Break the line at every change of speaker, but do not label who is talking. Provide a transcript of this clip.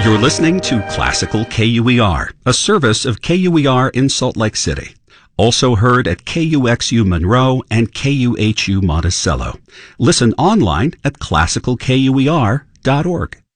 You're listening to Classical KUER, a service of KUER in Salt Lake City. Also heard at KUXU Monroe and KUHU Monticello. Listen online at classicalkuer.org.